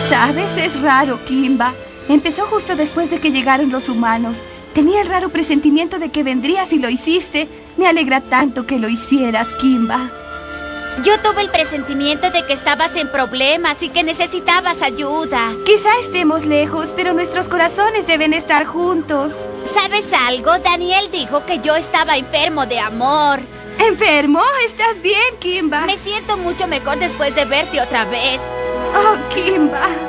¿Sabes? Es raro, Kimba. Empezó justo después de que llegaron los humanos. Tenía el raro presentimiento de que vendrías y lo hiciste. Me alegra tanto que lo hicieras, Kimba. Yo tuve el presentimiento de que estabas en problemas y que necesitabas ayuda. Quizá estemos lejos, pero nuestros corazones deben estar juntos. ¿Sabes algo? Daniel dijo que yo estaba enfermo de amor. ¿Enfermo? ¿Estás bien, Kimba? Me siento mucho mejor después de verte otra vez. Oh, Kimba.